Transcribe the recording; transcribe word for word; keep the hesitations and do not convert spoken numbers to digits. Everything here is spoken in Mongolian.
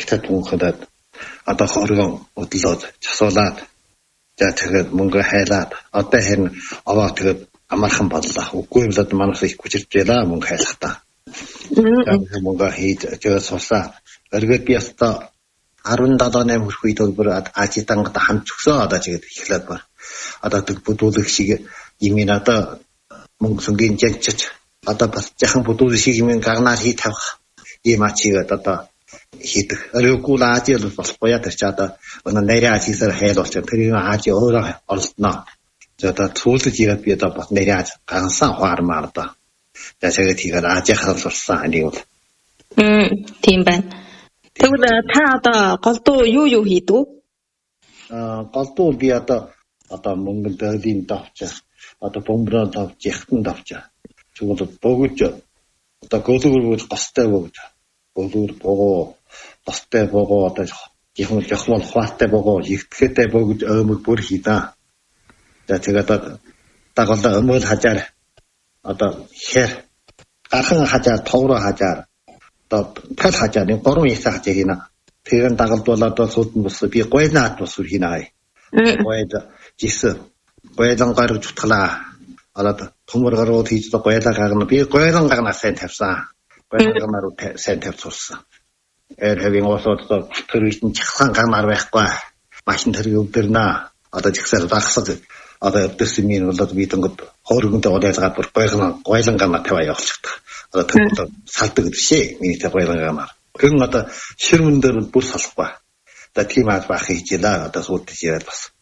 хятад хүнхэдэд одоо хоргон өдлөөд засуулаад за тэгээд мөнгө хайлаад одоо харин аваа тэгээд амархан боллоо. Үгүй бол одоо манайх их хүчирч байлаа мөнгө хайлахтаа. Тэгээд мөнгө хийж тэгээд суусаа. Өргөд би одоо арван долоо найман хүрэх үед бүр ажитангад хамт өгсөн одоо тэгээд эхлээд бар. Одоо тэг бүдүүлэг шиг юм ин одоо мөнгө сүнгийн жинчиж одоо бас яхан бүдүүлэг шиг юм гарнаар хий тавих ийм ачигээд одоо хийдэг. Өргөгүй лаач л болохгүй яа тэр ч одоо өнөө нэрээ ачисаар хайлуулж тэрийг ааж өөрөө оролдоно. За одоо цүүлж игээд би одоо бас нэрээ гансан хуармаар да. За тэгээд хийгээд аажихаар сурсан нэг бол. Мм тийм байна. Тэгвэл та одоо голдуу юу юу хийдэг? Аа голдуу би одоо одоо мөнгө дэлийн давч одоо бомброо давч яхтан давч. Тэгвэл богож одоо гөлөөр гостой богож. Гөлөөр богоо гостой богоо одоо юм жохмол хваатай богоо ихтгэхтэй богож өмөг бүр хийдаа. За тэгээд дагалда өмөл хажаар одоо хэр гархан хажаар товроо хажаар одоо тал хажаар нэг гурван ясаа хажаар хийнэ. Тэгэн дагалдвал одоо суудсан бус би гойнаад бус хийнэ. Гойд жис гойдан гарч утгалаа. Одоо төмөр гарууд хийж гойлаа гарна. Би гойлан гарнаа сайн тавьсан. Гойлан гарнаа сайн тавьчихсан. Эр хэвийн осоод төрөлтөн чахсан гарнаар байхгүй. Машин төрөг өвдөрнө. Одоо жигсээр багсад одоо өвдөрсөн минь болоод би тэнгод хооргонд олоолгаад бүр гойлан гойлан гарнаа тавиа явуулчихдаг. Одоо тэнгод салдаг гэшээ. Миний тэ гойлан гарнаа. Гэн одоо ширмэн дээр бүр салахгүй. Одоо тийм аа бах хийжээ. Одоо сууд тийжээд бас